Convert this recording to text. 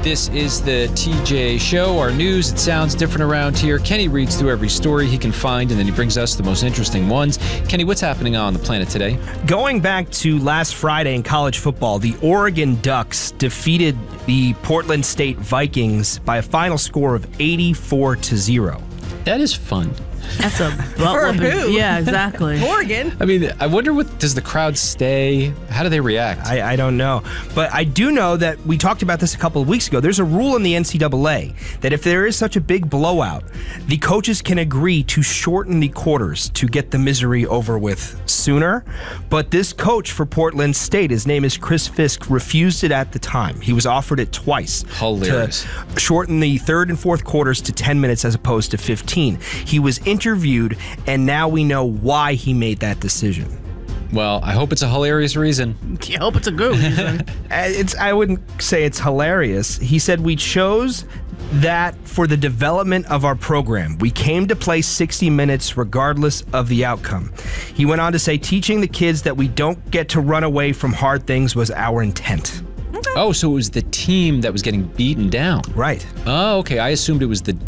This is the TJ Show, our news. It sounds different around here. Kenny reads through every story he can find, and then he brings us the most interesting ones. Kenny, what's happening on the planet today? Going back to last Friday in college football, the Oregon Ducks defeated the Portland State Vikings by a final score of 84-0. That is fun. That's a For who? Yeah, exactly. Oregon. I mean, I wonder does the crowd stay? How do they react? I don't know. But I do know that we talked about this a couple of weeks ago. There's a rule in the NCAA that if there is such a big blowout, the coaches can agree to shorten the quarters to get the misery over with sooner. But this coach for Portland State, his name is Chris Fisk, refused it at the time. He was offered it twice. Hilarious. To shorten the third and fourth quarters to 10 minutes as opposed to 15. He was interviewed, and now we know why he made that decision. Well, I hope it's a hilarious reason. I hope it's a good reason. I wouldn't say it's hilarious. He said, we chose that for the development of our program. We came to play 60 minutes regardless of the outcome. He went on to say, teaching the kids that we don't get to run away from hard things was our intent. Oh, so it was the team that was getting beaten down. Right. Oh, okay. I assumed it was the